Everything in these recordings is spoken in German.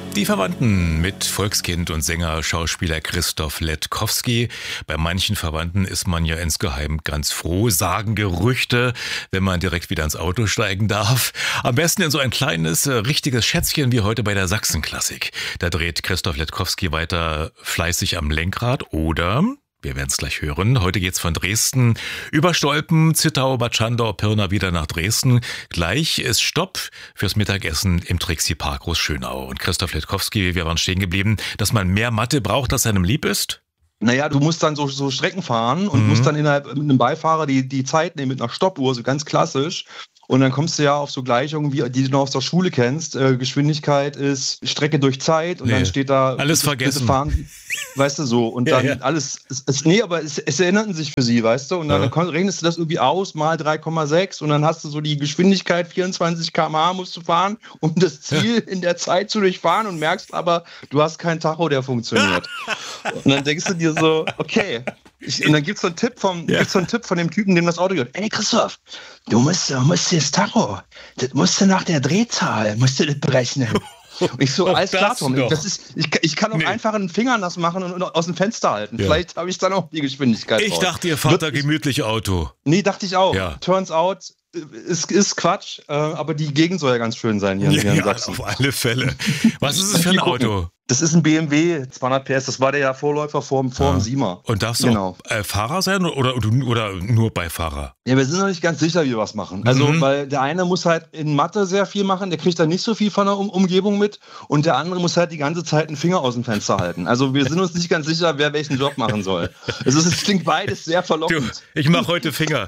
Die Verwandten mit Volkskind und Sänger, Schauspieler Christoph Ledkowski. Bei manchen Verwandten ist man ja insgeheim ganz froh, sagen Gerüchte, wenn man direkt wieder ins Auto steigen darf. Am besten in so ein kleines, richtiges Schätzchen wie heute bei der Sachsenklassik. Da dreht Christoph Ledkowski weiter fleißig am Lenkrad oder... Wir werden es gleich hören. Heute geht's von Dresden über Stolpen, Zittau, Bad Schandau, Pirna wieder nach Dresden. Gleich ist Stopp fürs Mittagessen im Trixie Park Großschönau. Und Christoph Ledkowski, wir waren stehen geblieben, dass man mehr Mathe braucht, als einem lieb ist? Naja, du musst dann so Strecken fahren und musst dann innerhalb mit einem Beifahrer die Zeit nehmen mit einer Stoppuhr, so ganz klassisch. Und dann kommst du ja auf so Gleichungen, die du noch aus der Schule kennst. Geschwindigkeit ist Strecke durch Zeit und dann steht da... Alles vergessen. Fahren, weißt du, so. Und dann alles... aber es erinnerten sich für sie, weißt du. Und dann rechnest du das irgendwie aus, mal 3,6 und dann hast du so die Geschwindigkeit, 24 km/h musst du fahren, um das Ziel in der Zeit zu durchfahren und merkst aber, du hast keinen Tacho, der funktioniert. Und dann denkst du dir so, okay... Und dann gibt's so einen Tipp von dem Typen, dem das Auto gehört. Ey, Christoph, du musst das Tacho, das musst du nach der Drehzahl, musst du das berechnen. Und ich so, alles klar, Tom, ich kann auch einfach einen Finger nass machen und aus dem Fenster halten. Ja. Vielleicht habe ich dann auch die Geschwindigkeit Ich dachte, ihr fahrt da gemütlich Auto. Nee, dachte ich auch. Ja. Turns out, ist Quatsch, aber die Gegend soll ja ganz schön sein hier in Sachsen. Auf alle Fälle. Was ist es für ein Auto? Das ist ein BMW 200 PS, das war der Vorläufer vor dem 7er. Und darfst du auch Fahrer sein oder nur Beifahrer? Ja, wir sind noch nicht ganz sicher, wie wir was machen. Also, weil der eine muss halt in Mathe sehr viel machen, der kriegt dann nicht so viel von der Umgebung mit und der andere muss halt die ganze Zeit einen Finger aus dem Fenster halten. Also wir sind uns nicht ganz sicher, wer welchen Job machen soll. Also es klingt beides sehr verlockend. Du, ich mache heute Finger.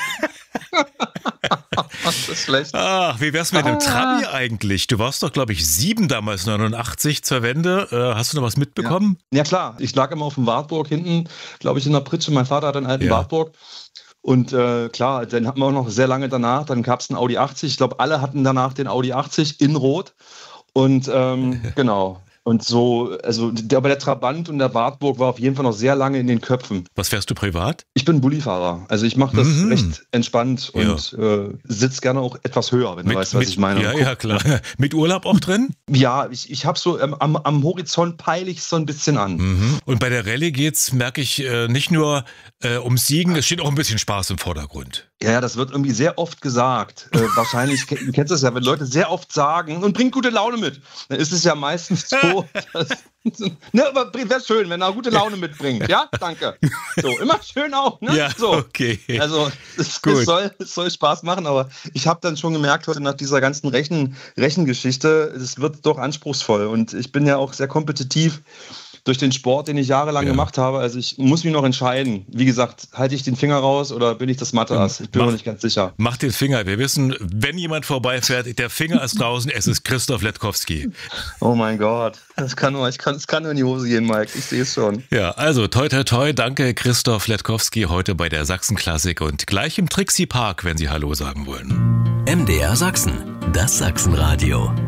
Das ist schlecht. Ach, wie wär's mit dem Trabi eigentlich? Du warst doch, glaube ich, 7 damals, 89 zur Wende. Hast du noch was mitbekommen? Ja, klar. Ich lag immer auf dem Wartburg hinten, glaube ich, in der Pritsche. Mein Vater hat einen alten Wartburg. Und klar, dann hatten wir auch noch sehr lange danach, dann gab es einen Audi 80. Ich glaube, alle hatten danach den Audi 80 in Rot. Und genau. Und so, also aber der Trabant und der Wartburg war auf jeden Fall noch sehr lange in den Köpfen. Was fährst du privat? Ich bin Bullifahrer. Also ich mache das recht entspannt und sitze gerne auch etwas höher, wenn du weißt, was ich meine. Ja, klar. Mit Urlaub auch drin? Ja, ich habe so, am Horizont peile ich so ein bisschen an. Und bei der Rallye geht's, merke ich, nicht nur um Siegen, es steht auch ein bisschen Spaß im Vordergrund. Ja, das wird irgendwie sehr oft gesagt. Wahrscheinlich, du kennst das ja, wenn Leute sehr oft sagen und bringt gute Laune mit, dann ist es ja meistens so, aber wäre schön, wenn er gute Laune mitbringt. Ja, danke. So, immer schön auch. Ne? Ja, so. Okay. Also, es soll Spaß machen, aber ich habe dann schon gemerkt, heute nach dieser ganzen Rechengeschichte, es wird doch anspruchsvoll und ich bin ja auch sehr kompetitiv durch den Sport, den ich jahrelang gemacht habe. Also ich muss mich noch entscheiden. Wie gesagt, halte ich den Finger raus oder bin ich das Mathe-Ass? Ich bin mir noch nicht ganz sicher. Mach den Finger. Wir wissen, wenn jemand vorbeifährt, der Finger ist draußen, es ist Christoph Ledkowski. Oh mein Gott. Es kann nur in die Hose gehen, Mike. Ich sehe es schon. Ja, also toi toi toi. Danke Christoph Ledkowski heute bei der Sachsenklassik und gleich im Trixie Park, wenn Sie Hallo sagen wollen. MDR Sachsen, das Sachsenradio.